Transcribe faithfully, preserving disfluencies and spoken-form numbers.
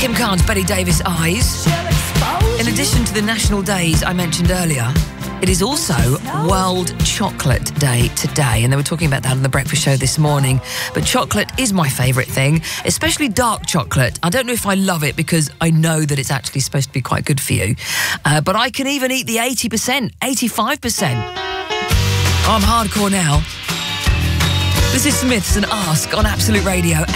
Kim Carnes, Betty Davis, Eyes. In addition to the national days I mentioned earlier, it is also World Chocolate Day today, and they were talking about that on The Breakfast Show this morning. But chocolate is my favourite thing, especially dark chocolate. I don't know if I love it because I know that it's actually supposed to be quite good for you. Uh, but I can even eat the eighty percent, eighty-five percent. I'm hardcore now. This is Smiths and Ask on Absolute Radio.